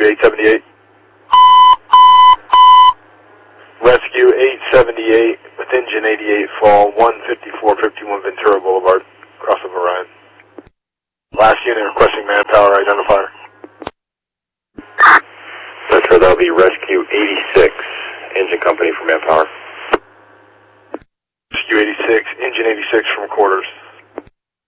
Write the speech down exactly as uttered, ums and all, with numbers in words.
eight seventy-eight. Rescue eight seventy-eight with engine eighty-eight fall, one fifty-four fifty-one Ventura Boulevard, cross of Orion. Last unit requesting manpower identifier. Metro, that'll be Rescue eighty-six, engine company for manpower. Rescue eighty-six, engine eighty-six from quarters.